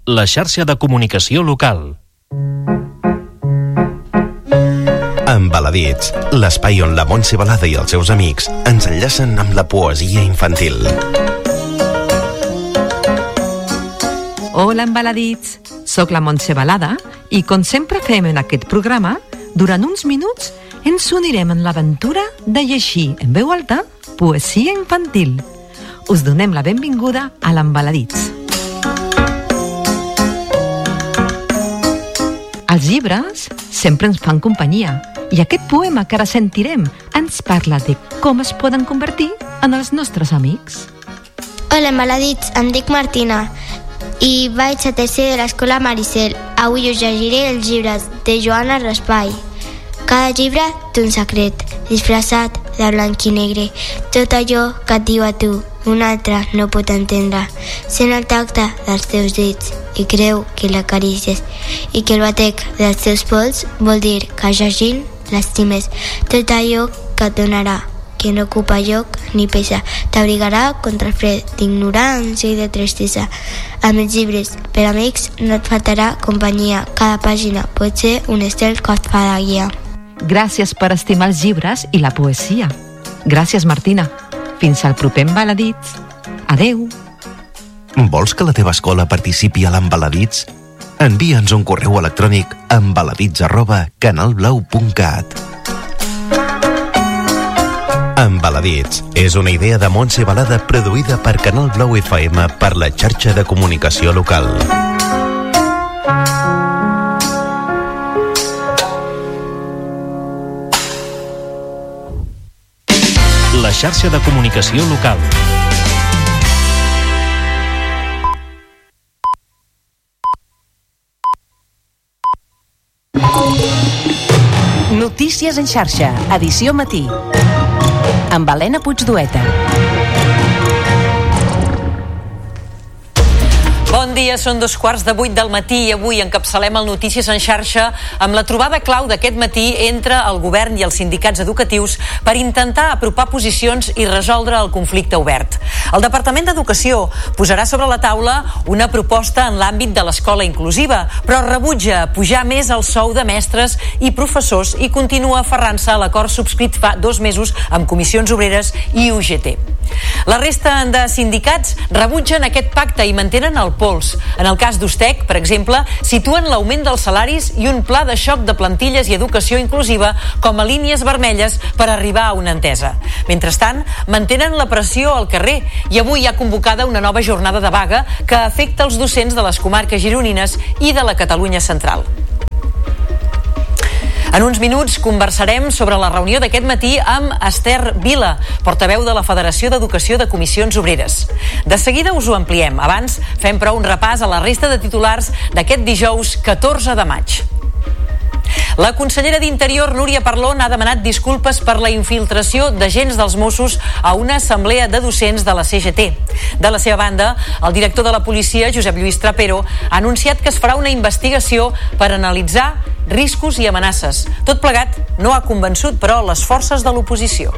la xarxa de comunicació local. Embaladits, l'espai on la Montse Balada i els seus amics ens enllacen amb la poesia infantil. Hola, Embaladits! Soc la Montse Balada i, com sempre fem en aquest programa, durant uns minuts ens unirem en l'aventura de llegir en veu alta poesia infantil. Us donem la benvinguda a l'Embaladits. Els llibres sempre ens fan companyia i aquest poema que ara sentirem ens parla de com es poden convertir en els nostres amics. Hola, Embaladits, em dic Martina i vaig a tercer de l'escola Maricel. Avui us llegiré els llibres de Joana Raspall. Cada llibre té un secret, disfressat de blanc i negre. Tot allò que et diu a tu, un altre no pot entendre. Sent el tacte dels teus dits i creu que l'acaricies i que el batec dels teus pols vol dir que llegint l'estimes. Tot allò que et donarà, que no ocupa lloc ni pesa, t'abrigarà contra el fred d'ignorància i de tristesa. Amb els llibres per amics no et faltarà companyia. Cada pàgina pot ser un estel que et fa de guia. Gràcies per estimar els llibres i la poesia. Gràcies, Martina. Fins al proper Embaladits. Adeu. Vols que la teva escola participi a l'Embaladits? Envia'ns un correu electrònic a embaladits@canalblau.cat. Embaladits és una idea de Montse Balada produïda per Canal Blau FM per la xarxa de comunicació local. La xarxa de comunicació local. Notícies en xarxa, edició matí. Amb Helena Puigdueta. Bon dia, són 7:15 del matí i avui encapçalem el Notícies en xarxa amb la trobada clau d'aquest matí entre el govern i els sindicats educatius per intentar apropar posicions i resoldre el conflicte obert. El Departament d'Educació posarà sobre la taula una proposta en l'àmbit de l'escola inclusiva, però rebutja pujar més el sou de mestres i professors i continua aferrant-se a l'acord subscrit fa 2 mesos amb Comissions Obreres i UGT. La resta de sindicats rebutgen aquest pacte i mantenen el pols. En el cas d'Ustec, per exemple, situen l'augment dels salaris i un pla de xoc de plantilles i educació inclusiva com a línies vermelles per arribar a una entesa. Mentrestant, mantenen la pressió al carrer i avui hi ha convocada una nova jornada de vaga que afecta els docents de les comarques gironines i de la Catalunya central. En uns minuts conversarem sobre la reunió d'aquest matí amb Esther Vila, portaveu de la Federació d'Educació de Comissions Obreres. De seguida us ho ampliem. Abans fem però un repàs a la resta de titulars d'aquest dijous 14 de maig. La consellera d'Interior, Núria Parlon, ha demanat disculpes per la infiltració d'agents dels Mossos a una assemblea de docents de la CGT. De la seva banda, el director de la policia, Josep Lluís Trapero, ha anunciat que es farà una investigació per analitzar riscos i amenaces. Tot plegat no ha convençut, però, les forces de l'oposició.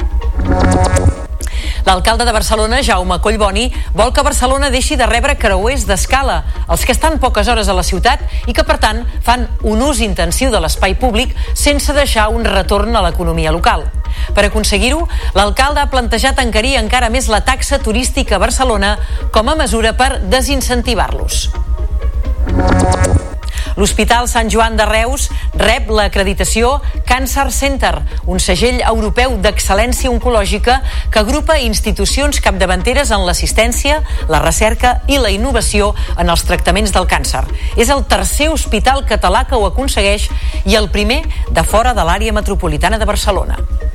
L'alcalde de Barcelona, Jaume Collboni, vol que Barcelona deixi de rebre creuers d'escala, els que estan poques hores a la ciutat i que, per tant, fan un ús intensiu de l'espai públic sense deixar un retorn a l'economia local. Per aconseguir-ho, l'alcalde ha plantejat encarir encara més la taxa turística a Barcelona com a mesura per desincentivar-los. L'Hospital Sant Joan de Reus rep l'acreditació Cancer Center, un segell europeu d'excel·lència oncològica que agrupa institucions capdavanteres en l'assistència, la recerca i la innovació en els tractaments del càncer. És el tercer hospital català que ho aconsegueix i el primer de fora de l'àrea metropolitana de Barcelona.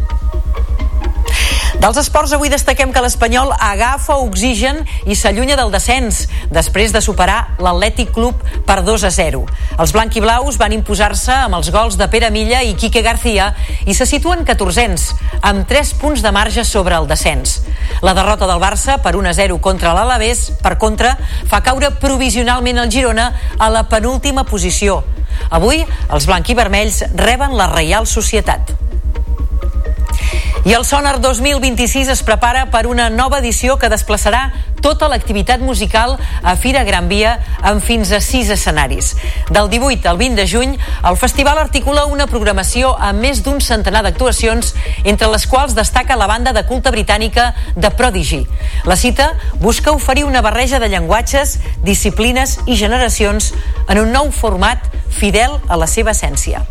Dels esports, avui destaquem que l'Espanyol agafa oxigen i s'allunya del descens després de superar l'Atlètic Club per 2-0. Els blanquiblaus van imposar-se amb els gols de Pere Milla i Quique García i se situen 14ens, amb 3 punts de marge sobre el descens. La derrota del Barça per 1-0 contra l'Alavés, per contra, fa caure provisionalment el Girona a la penúltima posició. Avui, els blanquivermells reben la Reial Societat. I el Sonar 2026 es prepara per una nova edició que desplaçarà tota l'activitat musical a Fira Gran Via amb fins a 6 escenaris. Del 18 al 20 de juny, el festival articula una programació amb més d'un centenar d'actuacions, entre les quals destaca la banda de culte britànica The Prodigy. La cita busca oferir una barreja de llenguatges, disciplines i generacions en un nou format fidel a la seva essència.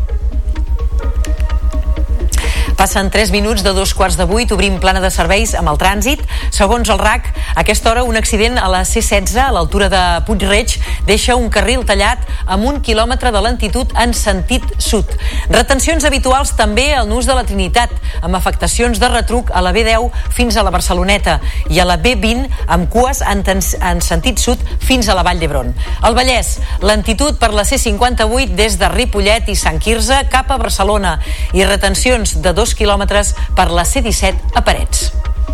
Passen 3 minuts de 2:15, obrim plana de serveis amb el trànsit. Segons el RAC, a aquesta hora un accident a la C16 a l'altura de Puig-reig deixa un carril tallat amb 1 quilòmetre de lentitud en sentit sud. Retencions habituals també al nus de la Trinitat, amb afectacions de retruc a la B10 fins a la Barceloneta i a la B20 amb cues en sentit sud fins a la Vall d'Hebron. Al Vallès, lentitud per la C58 des de Ripollet i Sant Quirze cap a Barcelona i retencions de 2 quilòmetres per la C17 a Parets.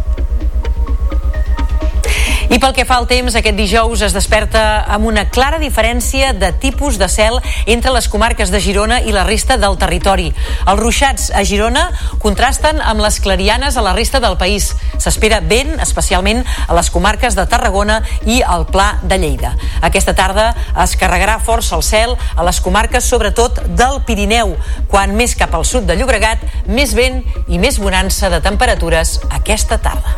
I pel que fa al temps, aquest dijous es desperta amb una clara diferència de tipus de cel entre les comarques de Girona i la resta del territori. Els ruixats a Girona contrasten amb les clarianes a la resta del país. S'espera vent, especialment a les comarques de Tarragona i al Pla de Lleida. Aquesta tarda es carregarà força el cel a les comarques, sobretot del Pirineu. Quan més cap al sud de Llobregat, més vent i més bonança de temperatures aquesta tarda.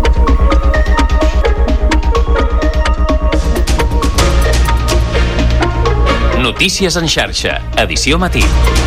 Notícies en xarxa, edició matí.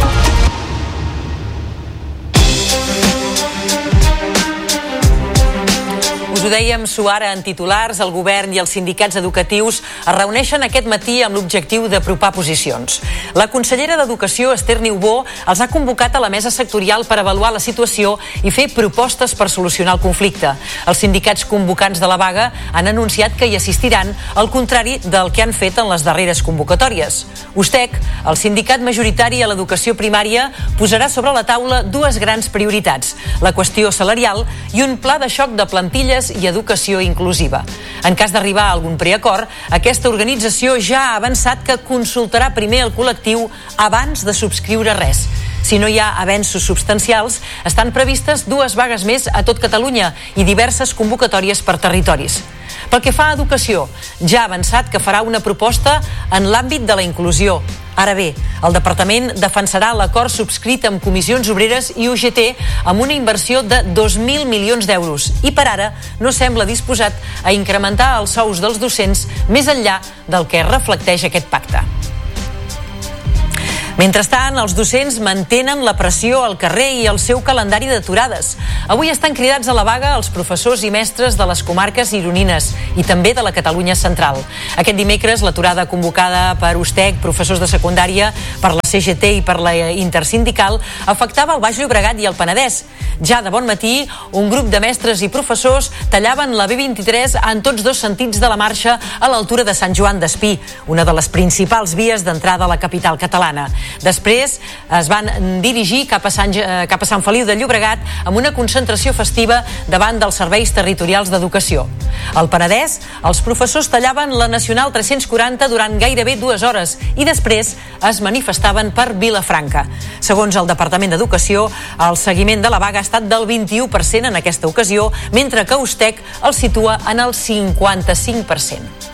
Us ho dèiem, Suara, en titulars, el govern i els sindicats educatius es reuneixen aquest matí amb l'objectiu d'apropar posicions. La consellera d'Educació, Esther Niubó, els ha convocat a la mesa sectorial per avaluar la situació i fer propostes per solucionar el conflicte. Els sindicats convocants de la vaga han anunciat que hi assistiran, al contrari del que han fet en les darreres convocatòries. USTEC, el sindicat majoritari a l'educació primària, posarà sobre la taula 2 grans prioritats: la qüestió salarial i un pla de xoc de plantilles i educació inclusiva. En cas d'arribar a algun preacord, aquesta organització ja ha avançat que consultarà primer el col·lectiu abans de subscriure res. Si no hi ha avenços substancials, estan previstes 2 vagues més a tot Catalunya i diverses convocatòries per territoris. Pel que fa a educació, ja ha avançat que farà una proposta en l'àmbit de la inclusió. Ara bé, el departament defensarà l'acord subscrit amb comissions obreres i UGT amb una inversió de 2.000 milions d'euros i per ara no sembla disposat a incrementar els sous dels docents més enllà del que reflecteix aquest pacte. Mentrestant, els docents mantenen la pressió al carrer i el seu calendari d'aturades. Avui estan cridats a la vaga els professors i mestres de les comarques gironines i també de la Catalunya central. Aquest dimecres, l'aturada convocada per USTEC, professors de secundària, per la CGT i per la Intersindical, afectava el Baix Llobregat i el Penedès. Ja de bon matí, un grup de mestres i professors tallaven la B23 en tots 2 sentits de la marxa a l'altura de Sant Joan d'Espí, una de les principals vies d'entrada a la capital catalana. Després es van dirigir cap a Sant Feliu de Llobregat amb una concentració festiva davant dels serveis territorials d'educació. Al Penedès, els professors tallaven la Nacional 340 durant gairebé 2 hores i després es manifestaven per Vilafranca. Segons el Departament d'Educació, el seguiment de la vaga ha estat del 21% en aquesta ocasió, mentre que USTEC el situa en el 55%.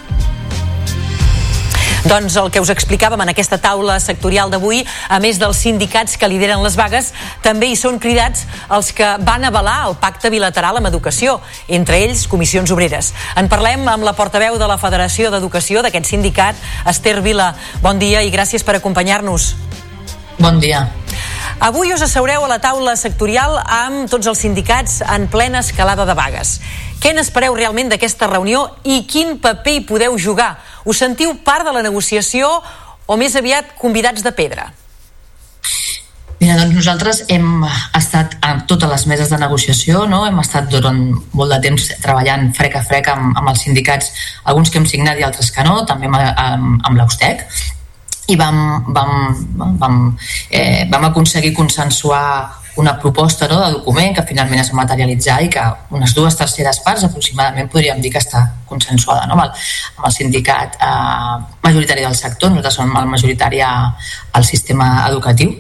Doncs el que us explicàvem en aquesta taula sectorial d'avui, a més dels sindicats que lideren les vagues, també hi són cridats els que van avalar el pacte bilateral amb educació, entre ells comissions obreres. En parlem amb la portaveu de la Federació d'Educació d'aquest sindicat, Esther Vila. Bon dia i gràcies per acompanyar-nos. Bon dia. Avui us asseureu a la taula sectorial amb tots els sindicats en plena escalada de vagues. Què n'espereu realment d'aquesta reunió i quin paper hi podeu jugar? Us sentiu part de la negociació o més aviat convidats de pedra? Mira, doncs nosaltres hem estat a totes les meses de negociació, no? Hem estat durant molt de temps treballant frec a frec amb els sindicats, alguns que hem signat i altres que no, també amb l'USTEC, i vam aconseguir consensuar una proposta, no, de document que finalment es va materialitzar i que unes 2/3 parts aproximadament podríem dir que està consensuada, no, amb el sindicat majoritari del sector. Nosaltres som el majoritari al sistema educatiu.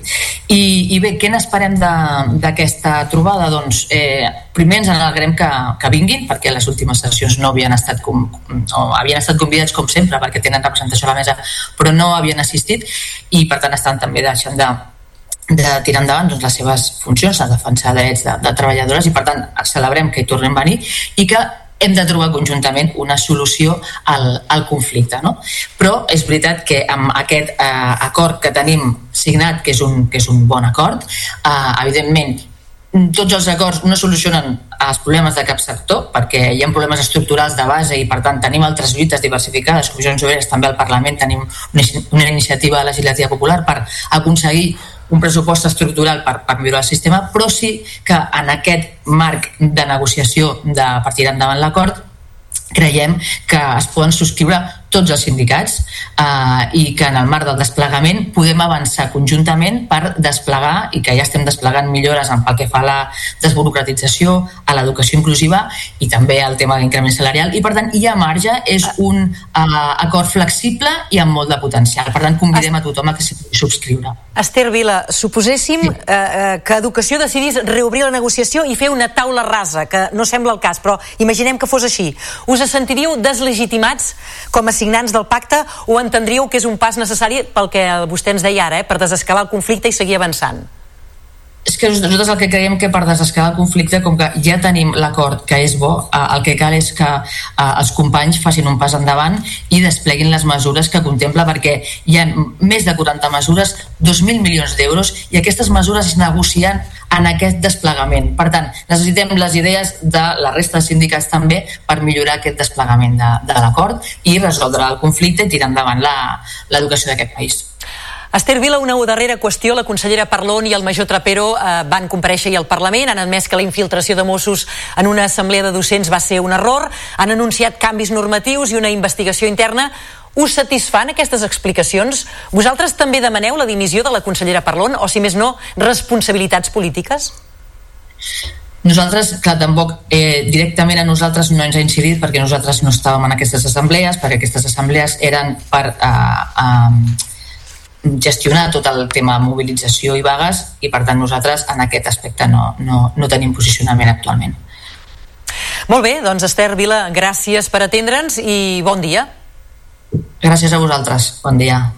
I bé, què n'esperem d'aquesta trobada? Doncs primer ens alegrem que vinguin, perquè les últimes sessions no havien estat convidats com sempre perquè tenen representació a la mesa, però no havien assistit, i per tant estan també deixant de tirar endavant les seves funcions, de defensar drets de treballadores, i per tant celebrem que hi tornem a venir i que hem de trobar conjuntament una solució al conflicte, no? Però és veritat que amb aquest acord que tenim signat, que és un bon acord, evidentment tots els acords no solucionen els problemes de cap sector, perquè hi ha problemes estructurals de base i per tant tenim altres lluites diversificades. Comissions Obreres, també al Parlament tenim una iniciativa legislativa popular per aconseguir un pressupost estructural per millorar el sistema, però sí que en aquest marc de negociació per tirar endavant l'acord creiem que es poden subscriure tots els sindicats i que en el marc del desplegament podem avançar conjuntament per desplegar, i que ja estem desplegant millores pel que fa a la desburocratització, a l'educació inclusiva i també al tema de l'increment salarial, i per tant hi ha marge, és un acord flexible i amb molt de potencial. Per tant convidem a tothom a que s'hi pugui subscriure. Esther Vila, suposéssim que Educació decidís reobrir la negociació i fer una taula rasa, que no sembla el cas, però imaginem que fos així. Us sentiríeu deslegitimats com a signants del pacte o entendríeu que és un pas necessari pel que vostè ens deia ara, per desescalar el conflicte i seguir avançant? És que nosaltres el que creiem que per desescalar el conflicte, com que ja tenim l'acord que és bo, el que cal és que els companys facin un pas endavant i despleguin les mesures que contempla, perquè hi ha més de 40 mesures, 2.000 milions d'euros, i aquestes mesures es negocien en aquest desplegament. Per tant, necessitem les idees de la resta de sindicats també per millorar aquest desplegament de l'acord i resoldre el conflicte i tirar endavant l'educació d'aquest país. Esther Vila, una darrera qüestió. La consellera Parlon i el major Trapero van comparèixer al Parlament, han admès que la infiltració de Mossos en una assemblea de docents va ser un error, han anunciat canvis normatius i una investigació interna. Us satisfan aquestes explicacions? Vosaltres també demaneu la dimissió de la consellera Parlon o, si més no, responsabilitats polítiques? Nosaltres, clar, tampoc directament a nosaltres no ens ha incidit, perquè nosaltres no estàvem en aquestes assemblees, perquè aquestes assemblees eren per gestionar tot el tema mobilització i vagues, i per tant nosaltres en aquest aspecte no tenim posicionament actualment. Molt bé, doncs Esther Vila, gràcies per atendre'ns i bon dia. Gràcies a vosaltres, bon dia.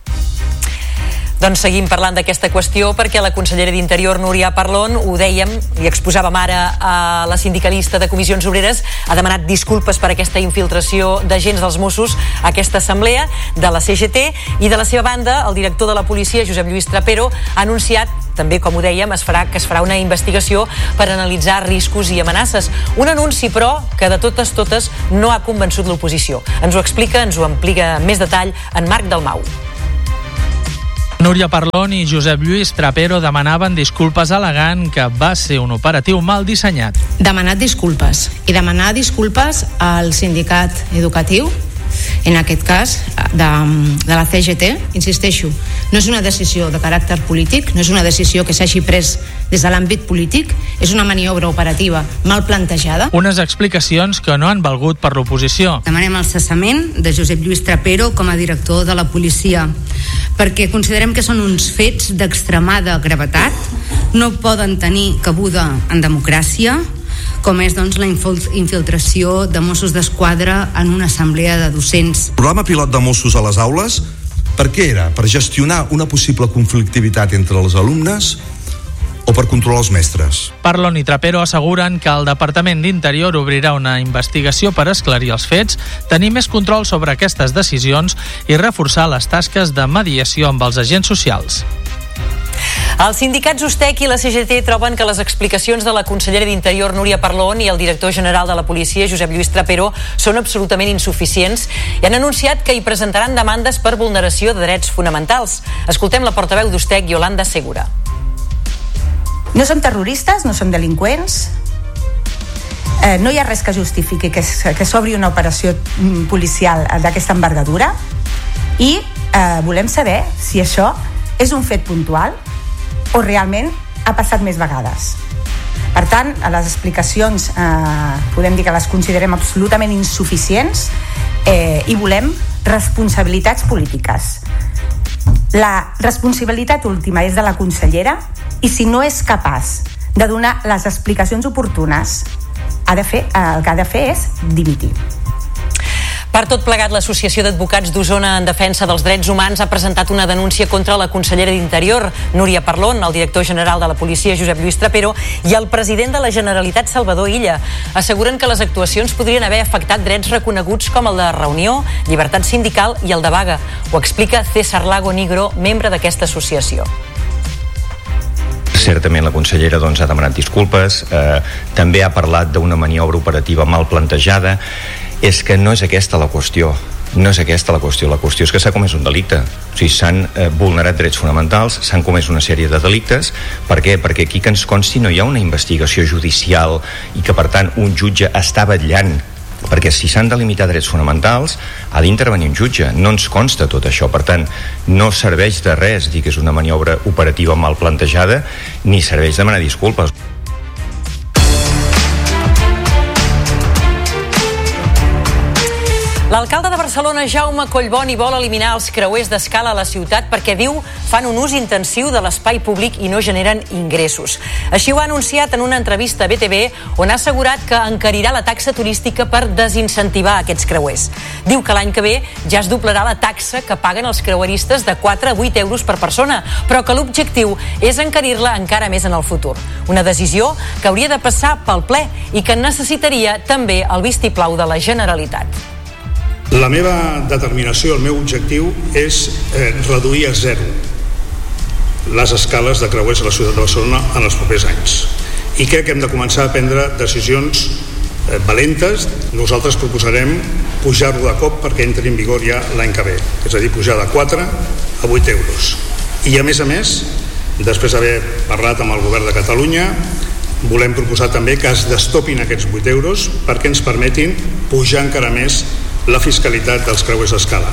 Doncs seguim parlant d'aquesta qüestió perquè la consellera d'Interior, Núria Parlon, ho dèiem i exposàvem ara a la sindicalista de Comissions Obreres, ha demanat disculpes per aquesta infiltració d'agents dels Mossos a aquesta assemblea de la CGT, i de la seva banda el director de la policia, Josep Lluís Trapero, ha anunciat també, com ho dèiem, que es farà una investigació per analitzar riscos i amenaces. Un anunci, però, que de totes no ha convençut l'oposició. Ens ho explica, ens ho amplia amb més detall en Marc Dalmau. Núria Parlon i Josep Lluís Trapero demanaven disculpes al·legant que va ser un operatiu mal dissenyat. Demanat disculpes i demanar disculpes al sindicat educatiu, en aquest cas de la CGT. Insisteixo, no és una decisió de caràcter polític, no és una decisió que s'hagi pres des de l'àmbit polític, és una maniobra operativa mal plantejada. Unes explicacions que no han valgut per l'oposició. Demanem el cessament de Josep Lluís Trapero com a director de la policia, perquè considerem que són uns fets d'extremada gravetat, no poden tenir cabuda en democràcia, com és doncs la infiltració de Mossos d'Esquadra en una assemblea de docents. El programa pilot de Mossos a les aules, per què era? Per gestionar una possible conflictivitat entre els alumnes o per controlar els mestres? Parlon i Trapero asseguren que el Departament d'Interior obrirà una investigació per esclarir els fets, tenir més control sobre aquestes decisions i reforçar les tasques de mediació amb els agents socials. Els sindicats USTEC i la CGT troben que les explicacions de la consellera d'Interior, Núria Parlon, i el director general de la policia, Josep Lluís Trapero, són absolutament insuficients i han anunciat que hi presentaran demandes per vulneració de drets fonamentals. Escoltem la portaveu d'USTEC, Yolanda Segura. No som terroristes, no som delinqüents, no hi ha res que justifiqui que s'obri una operació policial d'aquesta envergadura, i volem saber si això és un fet puntual o realment ha passat més vegades. Per tant, a les explicacions podem dir que les considerem absolutament insuficients i volem responsabilitats polítiques. La responsabilitat última és de la consellera i si no és capaç de donar les explicacions oportunes, el que ha de fer és dimitir. Per tot plegat, l'Associació d'Advocats d'Osona en Defensa dels Drets Humans ha presentat una denúncia contra la consellera d'Interior, Núria Parlon, el director general de la policia, Josep Lluís Trapero, i el president de la Generalitat, Salvador Illa. Asseguren que les actuacions podrien haver afectat drets reconeguts com el de reunió, llibertat sindical i el de vaga. Ho explica César Lago Nigro, membre d'aquesta associació. Certament la consellera ha demanat disculpes, també ha parlat d'una maniobra operativa mal plantejada. És que no és aquesta la qüestió. No és aquesta la qüestió. La qüestió és que s'ha comès un delicte. O sigui, s'han vulnerat drets fonamentals, s'han comès una sèrie de delictes. Per què? Perquè aquí que ens consti no hi ha una investigació judicial i que per tant un jutge està vetllant, perquè si s'han de limitar drets fonamentals ha d'intervenir un jutge, no ens consta tot això. Per tant, no serveix de res dir que és una maniobra operativa mal plantejada, ni serveix demanar disculpes. L'alcalde de Barcelona, Jaume Collboni, vol eliminar els creuers d'escala a la ciutat perquè, diu, fan un ús intensiu de l'espai públic i no generen ingressos. Així ho ha anunciat en una entrevista a BTV, on ha assegurat que encarirà la taxa turística per desincentivar aquests creuers. Diu que l'any que ve ja es doblarà la taxa que paguen els creueristes de 4 a 8 euros per persona, però que l'objectiu és encarir-la encara més en el futur. Una decisió que hauria de passar pel ple i que necessitaria també el vistiplau de la Generalitat. La meva determinació, el meu objectiu és reduir a zero les escales de creuers a la ciutat de Barcelona en els propers anys. I crec que hem de començar a prendre decisions valentes. Nosaltres proposarem pujar-lo de cop perquè entri en vigor ja l'any que ve, és a dir, pujar de 4 a 8 euros. I a més, després d'haver parlat amb el govern de Catalunya, volem proposar també que es destopin aquests 8 euros perquè ens permetin pujar encara més la fiscalitat dels creuers d'escala.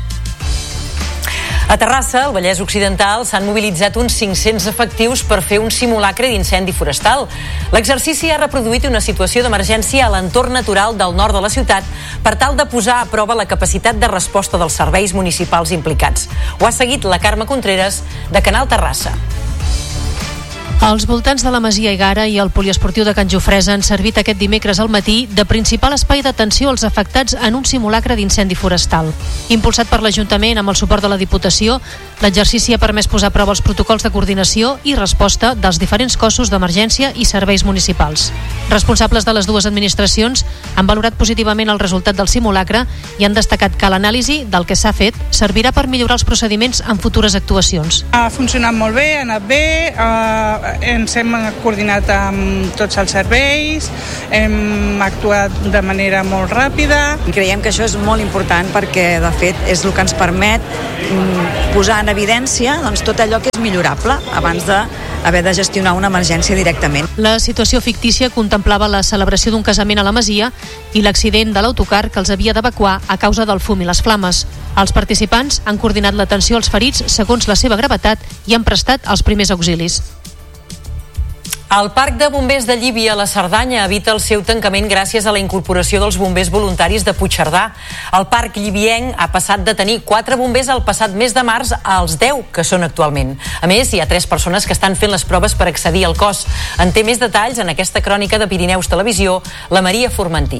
A Terrassa, al Vallès Occidental, s'han mobilitzat uns 500 efectius per fer un simulacre d'incendi forestal. L'exercici ha reproduït una situació d'emergència a l'entorn natural del nord de la ciutat per tal de posar a prova la capacitat de resposta dels serveis municipals implicats. Ho ha seguit la Carme Contreras, de Canal Terrassa. Als voltants de la Masia Egara i el poliesportiu de Can Jofresa han servit aquest dimecres al matí de principal espai d'atenció als afectats en un simulacre d'incendi forestal. Impulsat per l'Ajuntament amb el suport de la Diputació, l'exercici ha permès posar a prova els protocols de coordinació i resposta dels diferents cossos d'emergència i serveis municipals. Responsables de les dues administracions han valorat positivament el resultat del simulacre i han destacat que l'anàlisi del que s'ha fet servirà per millorar els procediments en futures actuacions. Ha funcionat molt bé, ha anat bé, ens hem coordinat amb tots els serveis, hem actuat de manera molt ràpida. Creiem que això és molt important perquè, de fet, és el que ens permet posar en evidència tot allò que és millorable abans d'haver de gestionar una emergència directament. La situació fictícia contemplava la celebració d'un casament a la Masia i l'accident de l'autocar que els havia d'evacuar a causa del fum i les flames. Els participants han coordinat l'atenció als ferits segons la seva gravetat i han prestat els primers auxilis. El Parc de Bombers de Llívia, a la Cerdanya, evita el seu tancament gràcies a la incorporació dels bombers voluntaris de Puigcerdà. El parc llivienc ha passat de tenir 4 bombers el passat mes de març als 10 que són actualment. A més, hi ha 3 persones que estan fent les proves per accedir al cos. En té més detalls en aquesta crònica de Pirineus Televisió, la Maria Formentí.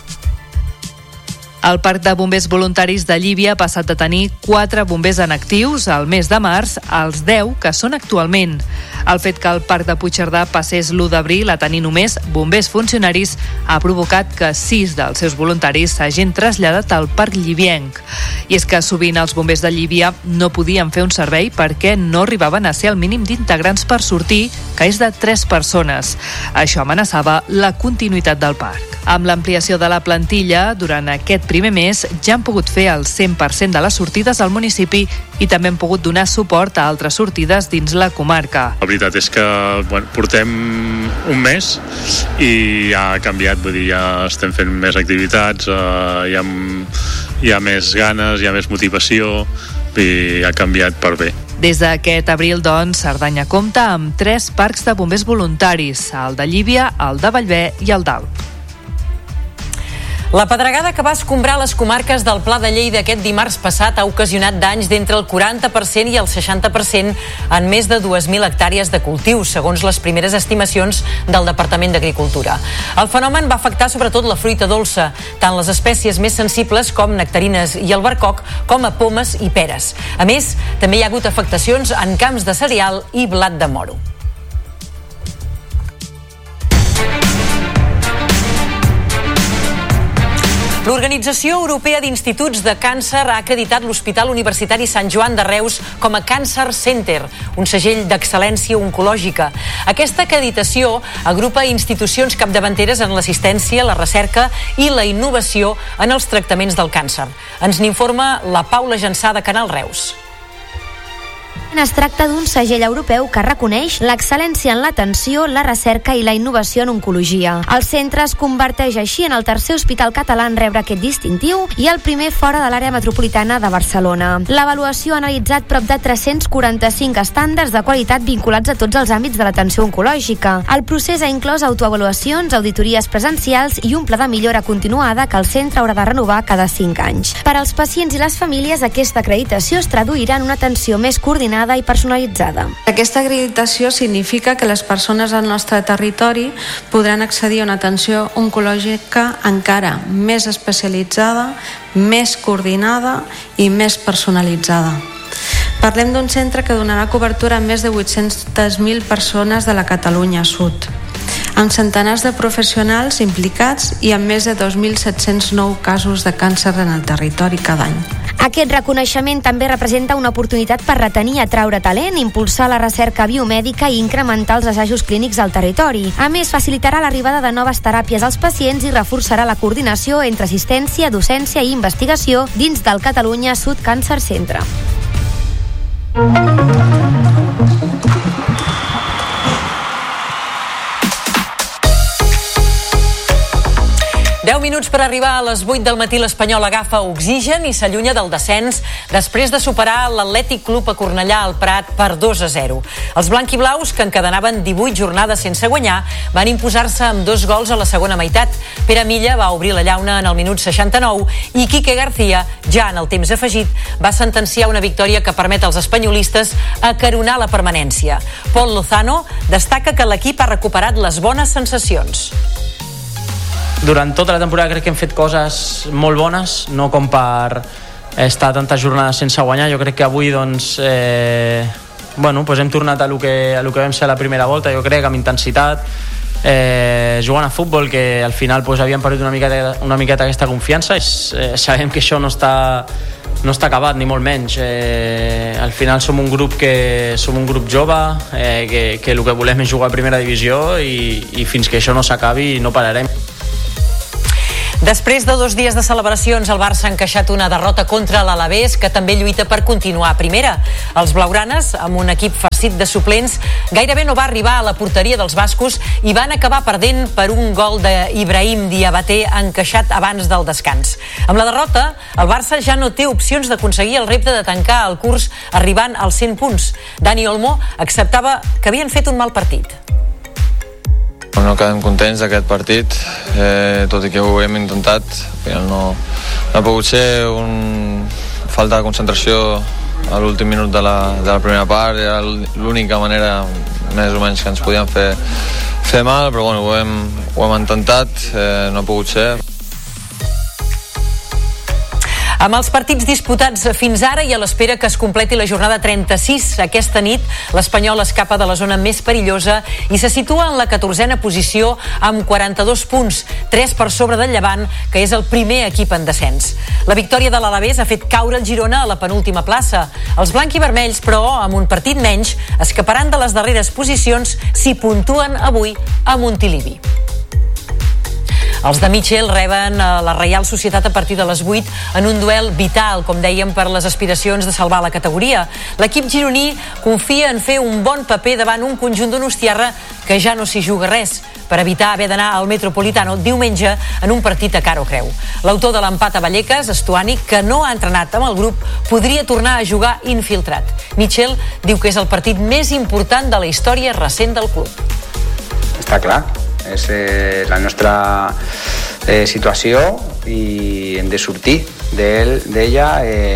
El Parc de Bombers Voluntaris de Llívia ha passat de tenir 4 bombers en actius al mes de març als 10 que són actualment. El fet que el Parc de Puigcerdà passés l'1 d'abril a tenir només bombers funcionaris ha provocat que 6 dels seus voluntaris s'hagin traslladat al Parc Llivienc. I és que sovint els bombers de Llívia no podien fer un servei perquè no arribaven a ser el mínim d'integrants per sortir, que és de 3 persones. Això amenaçava la continuïtat del parc. Amb l'ampliació de la plantilla, durant aquest primer mes ja han pogut fer el 100% de les sortides al municipi i també han pogut donar suport a altres sortides dins la comarca. La veritat és que portem un mes i ja ha canviat, vull dir, ja estem fent més activitats, hi ha més ganes, hi ha més motivació, i ha canviat per bé. Des d'aquest abril, doncs, Cerdanya compta amb 3 parcs de bombers voluntaris, el de Llívia, el de Bellver i el d'Alp. La pedregada que va escombrar les comarques del Pla de Lleida aquest dimarts passat ha ocasionat danys d'entre el 40% i el 60% en més de 2.000 hectàrees de cultius, segons les primeres estimacions del Departament d'Agricultura. El fenomen va afectar sobretot la fruita dolça, tant les espècies més sensibles com nectarines i albercoc, com a pomes i peres. A més, també hi ha hagut afectacions en camps de cereal i blat de moro. L'Organització Europea d'Instituts de Càncer ha acreditat l'Hospital Universitari Sant Joan de Reus com a Cancer Center, un segell d'excel·lència oncològica. Aquesta acreditació agrupa institucions capdavanteres en l'assistència, la recerca i la innovació en els tractaments del càncer. Ens n'informa la Paula Jansà de Canal Reus. Es tracta d'un segell europeu que reconeix l'excel·lència en l'atenció, la recerca i la innovació en oncologia. El centre es converteix així en el tercer hospital català en rebre aquest distintiu i el primer fora de l'àrea metropolitana de Barcelona. L'avaluació ha analitzat prop de 345 estàndards de qualitat vinculats a tots els àmbits de l'atenció oncològica. El procés ha inclòs autoavaluacions, auditories presencials i un pla de millora continuada que el centre haurà de renovar cada 5 anys. Per als pacients i les famílies, aquesta acreditació es traduirà en una atenció més coordinada i personalitzada. Aquesta acreditació significa que les persones al nostre territori podran accedir a una atenció oncològica encara més especialitzada, més coordinada i més personalitzada. Parlem d'un centre que donarà cobertura a més de 800.000 persones de la Catalunya Sud, amb centenars de professionals implicats i amb més de 2.709 casos de càncer en el territori cada any. Aquest reconeixement també representa una oportunitat per retenir i atraure talent, impulsar la recerca biomèdica i incrementar els assajos clínics al territori. A més, facilitarà l'arribada de noves teràpies als pacients i reforçarà la coordinació entre assistència, docència i investigació dins del Catalunya Sud Cancer Centre. 10 minuts per arribar a les 8 del matí. L'Espanyol agafa oxigen i s'allunya del descens després de superar l'Atlètic Club a Cornellà al Prat per 2-0. Els blanquiblaus, que encadenaven 18 jornades sense guanyar, van imposar-se amb 2 gols a la segona meitat. Pere Milla va obrir la llauna en el minut 69 i Quique García, ja en el temps afegit, va sentenciar una victòria que permet als espanyolistes acaronar la permanència. Pol Lozano destaca que l'equip ha recuperat les bones sensacions. Durant tota la temporada crec que hem fet coses molt bones, no com per estar tantes jornades sense guanyar. Jo crec que avui doncs, hem tornat a lo que vam ser a la primera volta, jo crec, amb intensitat, jugant a futbol, que al final havíem perdut una miqueta aquesta confiança. Sabem que això no està acabat, ni molt menys. Al final som un grup jove, que el que volem és jugar a primera divisió i fins que això no s'acabi no pararem. Després de 2 dies de celebracions, el Barça ha encaixat una derrota contra l'Alavés, que també lluita per continuar a primera. Els blaugranes, amb un equip farcit de suplents, gairebé no va arribar a la porteria dels bascos i van acabar perdent per un gol d'Ibrahim Diabaté encaixat abans del descans. Amb la derrota, el Barça ja no té opcions d'aconseguir el repte de tancar el curs arribant als 100 punts. Dani Olmo acceptava que havien fet un mal partit. No quedem contents d'aquest partit, tot i que ho hem intentat. Al final no ha pogut ser falta de concentració a l'últim minut de la primera part. Era l'única manera més o menys que ens podien fer mal, però bueno, ho hem intentat, no ha pogut ser. Amb els partits disputats fins ara i a l'espera que es completi la jornada 36 aquesta nit, l'Espanyol escapa de la zona més perillosa i se situa en la 14a posició amb 42 punts, 3 per sobre del Llevant, que és el primer equip en descens. La victòria de l'Alavés ha fet caure el Girona a la penúltima plaça. Els blanquivermells, però, amb un partit menys, escaparan de les darreres posicions si puntuen avui a Montilivi. Els de Mitchell reben la Reial Societat a partir de les 8 en un duel vital, com dèiem, per les aspiracions de salvar la categoria. L'equip gironí confia en fer un bon paper davant un conjunt donostiarra que ja no s'hi juga res, per evitar haver d'anar al Metropolitano diumenge en un partit a cara o creu. L'autor de l'empat a Vallecas, Stuani, que no ha entrenat amb el grup, podria tornar a jugar infiltrat. Mitchell diu que és el partit més important de la història recent del club. Està clar, és la nostra situació i hem de sortir d'ella.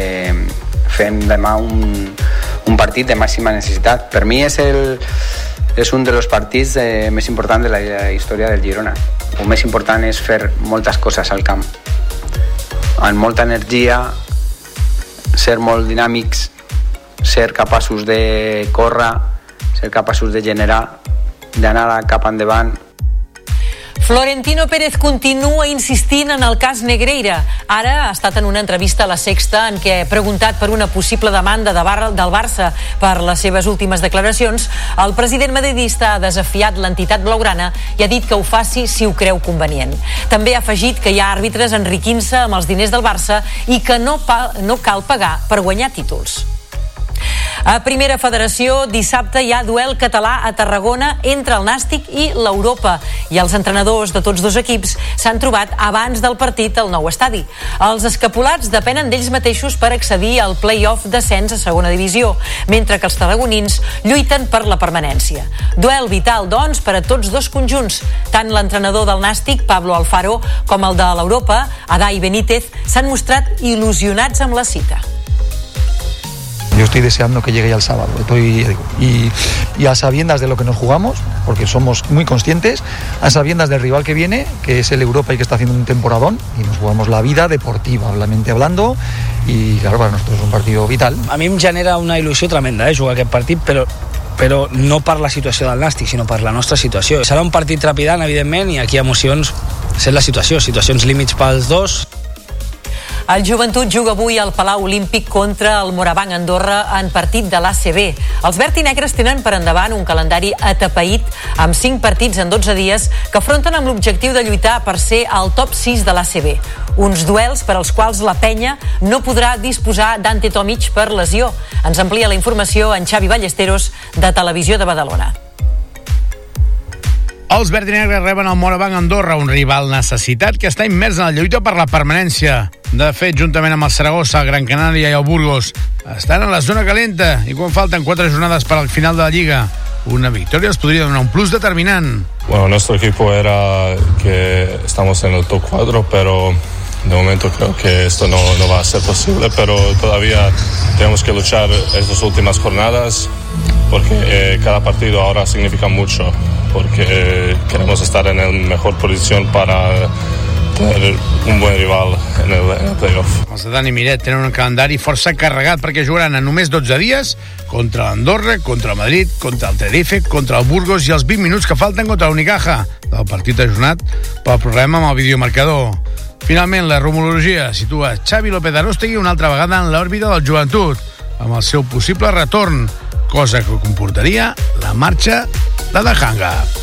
Fem demà un partit de màxima necessitat. Per mi és un dels partits més importants de la història del Girona. El més important és fer moltes coses al camp, amb molta energia, ser molt dinàmics, ser capaços de córrer, ser capaços de generar, d'anar cap endavant. Florentino Pérez continua insistint en el cas Negreira. Ara ha estat en una entrevista a La Sexta en què, preguntat per una possible demanda del Barça per les seves últimes declaracions, el president madridista ha desafiat l'entitat blaugrana i ha dit que ho faci si ho creu convenient. També ha afegit que hi ha àrbitres enriquint-se amb els diners del Barça i que no cal pagar per guanyar títols. A Primera Federació, dissabte hi ha duel català a Tarragona entre el Nàstic i l'Europa i els entrenadors de tots dos equips s'han trobat abans del partit al nou estadi. Els escapulats depenen d'ells mateixos per accedir al play-off d'ascens a segona divisió, mentre que els tarragonins lluiten per la permanència. Duel vital, doncs, per a tots dos conjunts. Tant l'entrenador del Nàstic, Pablo Alfaro, com el de l'Europa, Adai Benítez, s'han mostrat il·lusionats amb la cita. Yo estoy deseando que llegue ya el sábado. Y a sabiendas de lo que nos jugamos, porque somos muy conscientes, a sabiendas del rival que viene, que es el Europa y que está haciendo un temporadón, y nos jugamos la vida deportiva, obviamente hablando, y claro, para nosotros es un partido vital. A mi em genera una il·lusió tremenda jugar aquest partit, però no per la situació del Nàstic, sinó per la nostra situació. Serà un partit trepidant, evidentment, i aquí emocions, sent la situació, situacions límits pels dos. El Joventut juga avui al Palau Olímpic contra el Morabanc Andorra en partit de l'ACB. Els verd i negres tenen per endavant un calendari atapeït amb 5 partits en 12 dies que afronten amb l'objectiu de lluitar per ser al top 6 de l'ACB. Uns duels per als quals la penya no podrà disposar d'Ante Tomic per lesió. Ens amplia la informació en Xavi Ballesteros, de Televisió de Badalona. Els verd i negres reben el Morabanc Andorra, un rival necessitat que està immers en la lluita per la permanència. De fet, juntament amb el Saragossa, el Gran Canària i el Burgos, estan en la zona calenta i quan falten 4 jornades per al final de la Lliga, una victòria els podria donar un plus determinant. Bueno, nuestro equipo era que estamos en el top 4, pero de momento creo que esto no va a ser posible, pero todavía tenemos que luchar estas últimas jornadas porque cada partido ahora significa mucho, porque queremos estar en la mejor posición para tener un buen rival en el playoff. Els de Dani Miret tenen un calendari força carregat perquè jugaran en només 12 dies contra l'Andorra, contra el Madrid, contra el Tenerife, contra el Burgos i els 20 minuts que falten contra l'Unicaja, del partit ajornat pel problema amb el videomarcador. Finalment, la rumorologia situa Xavi López Arostegui una altra vegada en l'òrbita del Joventut, amb el seu possible retorn, cosa que comportaria la marxa de Dajanga.